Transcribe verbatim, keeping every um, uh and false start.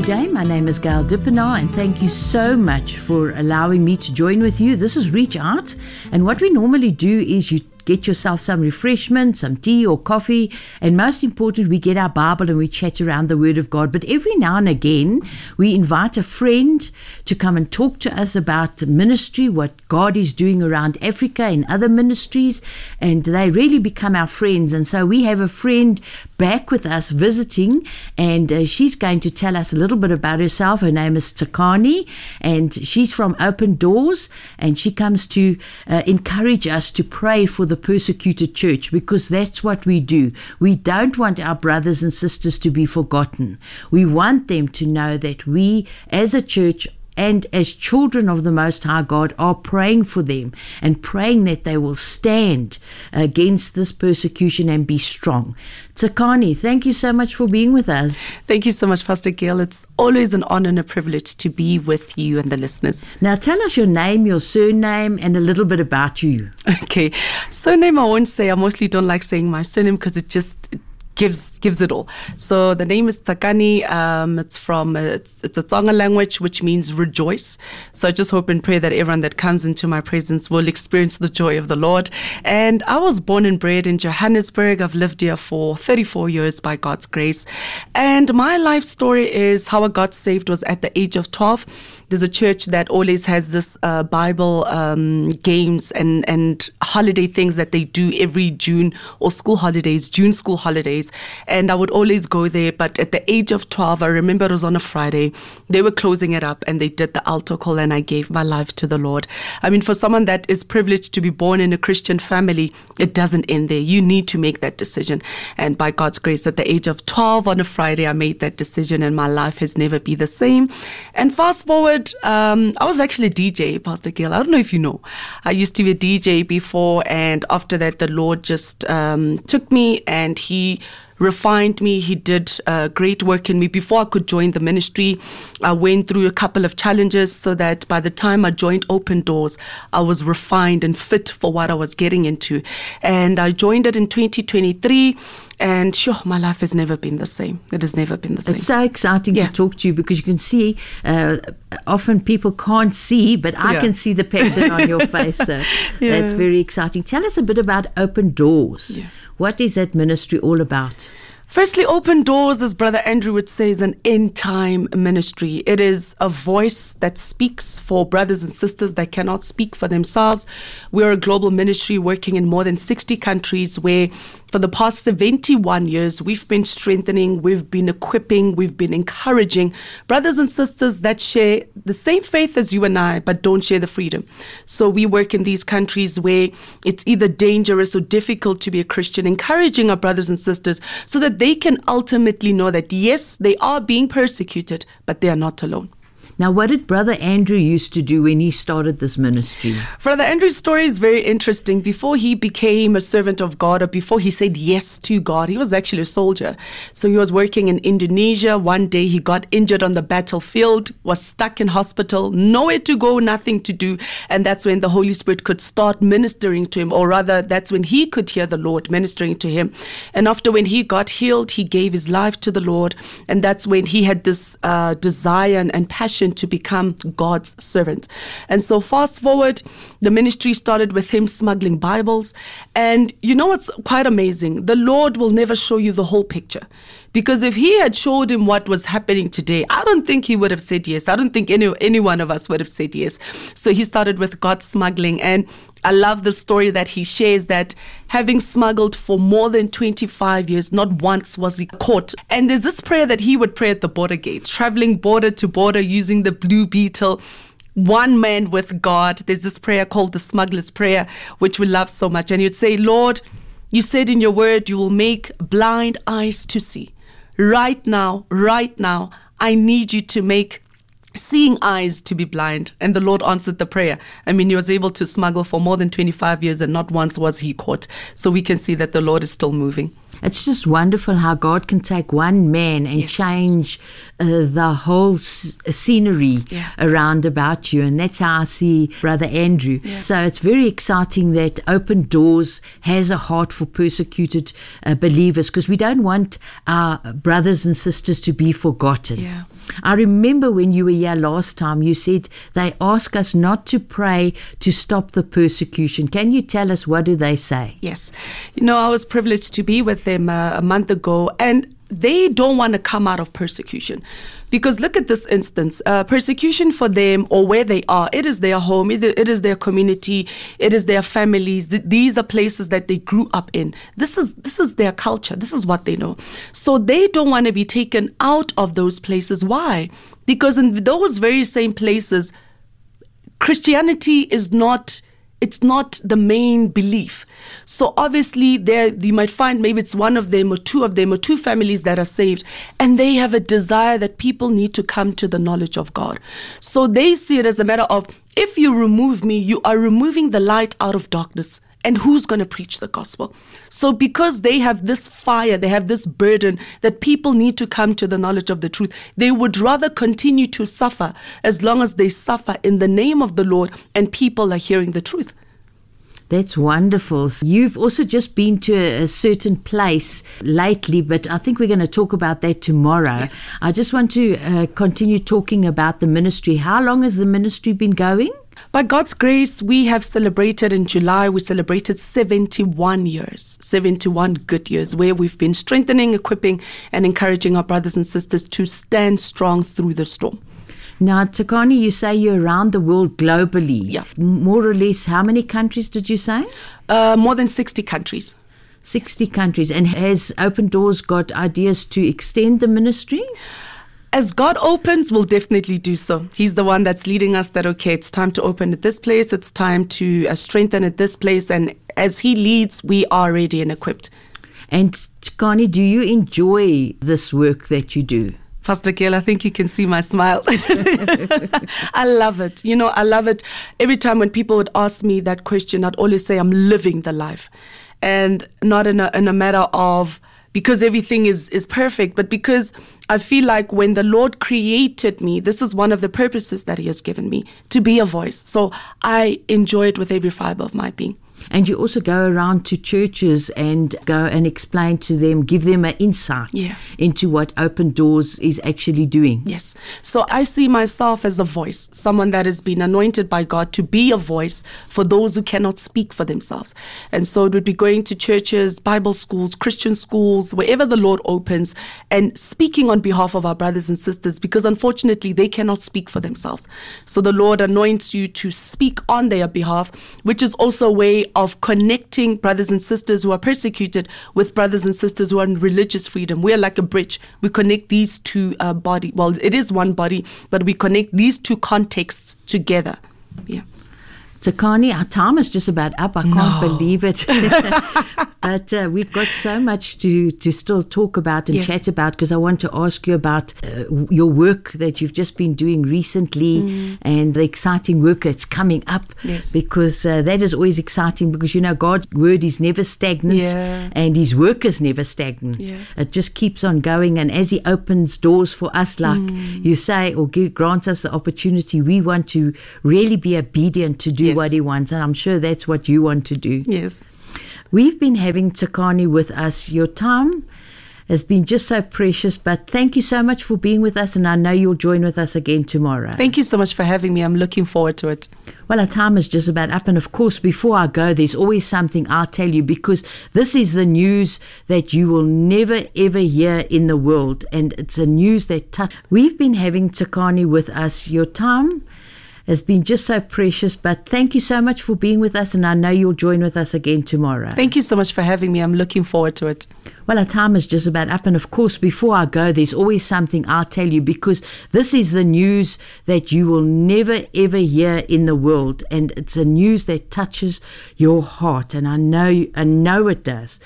Good day, my name is Gail Dippenaar, and thank you so much for allowing me to join with you. This is Reach Out, and what we normally do is you get yourself some refreshment, some tea or coffee, and most important, we get our Bible and we chat around the Word of God. But every now and again, we invite a friend to come and talk to us about ministry, what God is doing around Africa and other ministries, and they really become our friends. And so we have a friend back with us visiting, and uh, she's going to tell us a little bit about herself. Her name is Tsakani, and she's from Open Doors, and she comes to uh, encourage us to pray for the persecuted church, because that's what we do. We don't want our brothers and sisters to be forgotten. We want them to know that we as a church and as children of the Most High God are praying for them and praying that they will stand against this persecution and be strong. Tsakani, thank you so much for being with us. Thank you so much, Pastor Gail. It's always an honor and a privilege to be with you and the listeners. Now tell us your name, your surname, and a little bit about you. Okay, surname I won't say. I mostly don't like saying my surname because it just gives gives it all. So the name is Tsakani. Um, it's from, uh, it's, it's a Tsonga language, which means rejoice. So I just hope and pray that everyone that comes into my presence will experience the joy of the Lord. And I was born and bred in Johannesburg. I've lived here for thirty-four years by God's grace. And my life story is how I got saved was at the age of twelve. There's a church that always has this uh, Bible um, games and, and holiday things that they do every June, or school holidays, June school holidays. And I would always go there. But at the age of twelve, I remember it was on a Friday, they were closing it up and they did the altar call and I gave my life to the Lord. I mean, for someone that is privileged to be born in a Christian family, it doesn't end there. You need to make that decision. And by God's grace, at the age of twelve on a Friday, I made that decision and my life has never been the same. And fast forward, Um, I was actually a D J, Pastor Gail. I don't know if you know. I used to be a D J before, and after that, the Lord just um, took me and He refined me. He did uh, great work in me. Before I could join the ministry, I went through a couple of challenges so that by the time I joined Open Doors, I was refined and fit for what I was getting into. And I joined it in twenty twenty-three. And sure, my life has never been the same. It has never been the same. It's so exciting yeah. to talk to you, because you can see, uh, often people can't see, but I yeah. can see the passion on your face. So yeah. that's very exciting. Tell us a bit about Open Doors. Yeah. What is that ministry all about? Firstly, Open Doors, as Brother Andrew would say, is an end-time ministry. It is a voice that speaks for brothers and sisters that cannot speak for themselves. We're a global ministry working in more than sixty countries, where for the past seventy-one years, we've been strengthening, we've been equipping, we've been encouraging brothers and sisters that share the same faith as you and I, but don't share the freedom. So we work in these countries where it's either dangerous or difficult to be a Christian, encouraging our brothers and sisters so that they can ultimately know that, yes, they are being persecuted, but they are not alone. Now, what did Brother Andrew used to do when he started this ministry? Brother Andrew's story is very interesting. Before he became a servant of God, or before he said yes to God, he was actually a soldier. So he was working in Indonesia. One day he got injured on the battlefield, was stuck in hospital, nowhere to go, nothing to do. And that's when the Holy Spirit could start ministering to him, or rather, that's when he could hear the Lord ministering to him. And after when he got healed, he gave his life to the Lord. And that's when he had this uh, desire and, and passion to become God's servant. And so fast forward, the ministry started with him smuggling Bibles. And you know what's quite amazing? The Lord will never show you the whole picture. Because if he had showed him what was happening today, I don't think he would have said yes. I don't think any, any one of us would have said yes. So he started with God smuggling. And I love the story that he shares, that having smuggled for more than twenty-five years, not once was he caught. And there's this prayer that he would pray at the border gates, traveling border to border using the Blue Beetle. One man with God. There's this prayer called the Smuggler's Prayer, which we love so much. And you'd say, Lord, you said in your word, you will make blind eyes to see. Right now, right now, I need you to make seeing eyes to be blind. And the Lord answered the prayer. I mean, he was able to smuggle for more than twenty-five years and not once was he caught. So we can see that the Lord is still moving. It's just wonderful how God can take one man and Yes. change uh, the whole s- scenery Yeah. around about you. And that's how I see Brother Andrew. Yeah. So it's very exciting that Open Doors has a heart for persecuted uh, believers, because we don't want our brothers and sisters to be forgotten. Yeah. I remember when you were here last time, you said they ask us not to pray to stop the persecution. Can you tell us, what do they say? Yes. You know, I was privileged to be with them uh, a month ago, and they don't want to come out of persecution. Because look at this instance, uh, persecution for them, or where they are, it is their home, it, it is their community, it is their families. Th- These are places that they grew up in. This is this is their culture. This is what they know. So they don't want to be taken out of those places. Why? Because in those very same places, Christianity is not, it's not the main belief. So obviously there you might find maybe it's one of them or two of them or two families that are saved, and they have a desire that people need to come to the knowledge of God. So they see it as a matter of, if you remove me, you are removing the light out of darkness. And who's going to preach the gospel? So because they have this fire, they have this burden that people need to come to the knowledge of the truth, they would rather continue to suffer as long as they suffer in the name of the Lord and people are hearing the truth. That's wonderful. You've also just been to a, a certain place lately, but I think we're going to talk about that tomorrow. Yes. I just want to uh, continue talking about the ministry. How long has the ministry been going? By God's grace, we have celebrated in July, we celebrated seventy-one years, seventy-one good years, where we've been strengthening, equipping, and encouraging our brothers and sisters to stand strong through the storm. Now, Takani, you say you're around the world globally. Yeah. More or less, how many countries did you say? Uh, more than sixty countries. sixty countries. And has Open Doors got ideas to extend the ministry? As God opens, we'll definitely do so. He's the one that's leading us that, okay, it's time to open at this place, it's time to uh, strengthen at this place, and as He leads, we are ready and equipped. And Takani, do you enjoy this work that you do? Pastor Gail, I think you can see my smile. I love it. You know, I love it. Every time when people would ask me that question, I'd always say I'm living the life. And not in a, in a matter of because everything is, is perfect, but because I feel like when the Lord created me, this is one of the purposes that He has given me, to be a voice. So I enjoy it with every fiber of my being. And you also go around to churches and go and explain to them, give them an insight Yeah. into what Open Doors is actually doing. Yes. So I see myself as a voice, someone that has been anointed by God to be a voice for those who cannot speak for themselves. And so it would be going to churches, Bible schools, Christian schools, wherever the Lord opens, and speaking on behalf of our brothers and sisters, because unfortunately they cannot speak for themselves. So the Lord anoints you to speak on their behalf, which is also a way of connecting brothers and sisters who are persecuted with brothers and sisters who are in religious freedom. We are like a bridge. We connect these two uh, body. Well, it is one body, but we connect these two contexts together. Yeah. Takani, our time is just about up. I can't No. believe it. But uh, we've got so much to, to still talk about and Yes. chat about, because I want to ask you about uh, your work that you've just been doing recently mm. and the exciting work that's coming up. Yes. Because uh, that is always exciting, because, you know, God's word is never stagnant Yeah. and His work is never stagnant. Yeah. It just keeps on going. And as He opens doors for us, like mm. you say, or give, grants us the opportunity, we want to really be obedient to do Yes. what He wants. And I'm sure that's what you want to do. Yes. We've been having Takani with us. Your time has been just so precious, but thank you so much for being with us, and I know you'll join with us again tomorrow. Thank you so much for having me. I'm looking forward to it. Well, our time is just about up, and of course, before I go, there's always something I'll tell you, because this is the news that you will never ever hear in the world, and it's a news that touch. We've been having Takani with us. Your time has been just so precious, but thank you so much for being with us, and I know you'll join with us again tomorrow. Thank you so much for having me. I'm looking forward to it. Well, our time is just about up, and of course, before I go, there's always something I'll tell you, because this is the news that you will never ever hear in the world, and it's a news that touches your heart, and I know I know it does.